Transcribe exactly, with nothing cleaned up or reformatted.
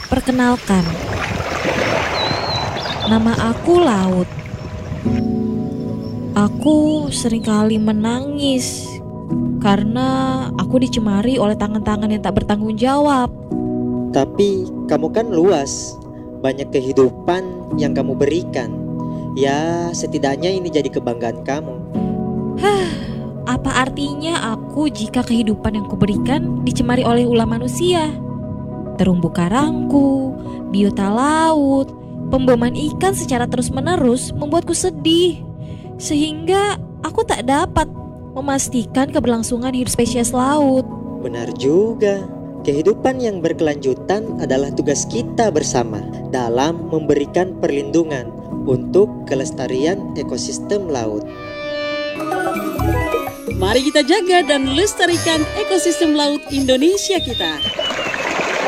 Perkenalkan, nama aku Laut. Aku seringkali menangis karena aku dicemari oleh tangan-tangan yang tak bertanggung jawab. Tapi kamu kan luas, banyak kehidupan yang kamu berikan. Ya, setidaknya ini jadi kebanggaan kamu. Hah, apa artinya aku jika kehidupan yang kuberikan dicemari oleh ulah manusia? Terumbu karangku, biota laut, pemboman ikan secara terus-menerus membuatku sedih. Sehingga aku tak dapat memastikan keberlangsungan hidup spesies laut. Benar juga. Kehidupan yang berkelanjutan adalah tugas kita bersama dalam memberikan perlindungan untuk kelestarian ekosistem laut. Mari kita jaga dan lestarikan ekosistem laut Indonesia kita.